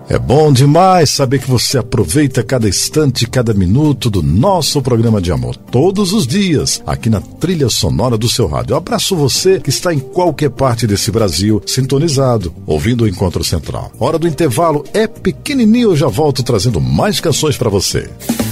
É bom demais saber que você aproveita cada instante, cada minuto do nosso programa de amor, todos os dias, aqui na trilha sonora do seu rádio. Eu abraço você que está em qualquer parte desse Brasil, sintonizado, ouvindo o Encontro Central. Hora do intervalo é pequenininho, eu já volto trazendo mais canções para você.